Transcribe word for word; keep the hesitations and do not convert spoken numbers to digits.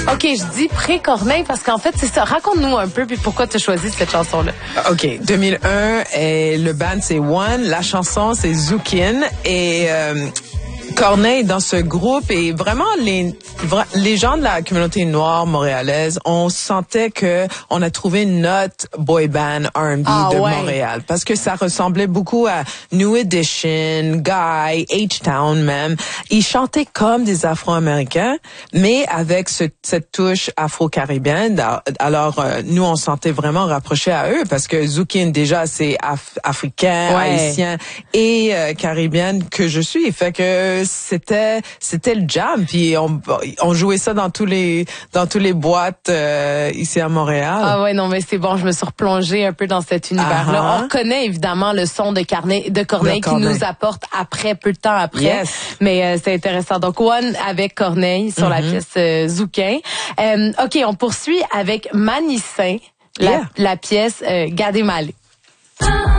OK, je dis pré-Corneille parce qu'en fait, c'est ça. Raconte-nous un peu puis pourquoi tu as choisi cette chanson-là. OK, deux mille un, et le band, c'est One. La chanson, c'est Zoukin. Et... Euh, Corneille dans ce groupe et vraiment les les gens de la communauté noire montréalaise, on sentait que on a trouvé notre boy band R and B ah, de ouais. Montréal parce que ça ressemblait beaucoup à New Edition, Guy, H-Town même. Ils chantaient comme des Afro-Américains, mais avec ce, cette touche afro-caribéenne. Alors euh, nous on sentait vraiment rapprochés à eux parce que Zoukin déjà c'est af- africain, ouais. haïtien et euh, caribéenne que je suis. Fait que c'était c'était le jam, puis on on jouait ça dans tous les dans tous les boîtes euh, ici à Montréal. Ah ouais, non mais c'est bon, je me suis replongée un peu dans cet univers-là. Uh-huh. On reconnaît évidemment le son de Carnet de Corneille qui Corneille. nous apporte après, peu de temps après. Yes. Mais euh, c'est intéressant. Donc One avec Corneille sur mm-hmm. la pièce euh, Zoukin. Euh, OK, on poursuit avec Manissin, la, yeah. la pièce euh, Gadé Malé.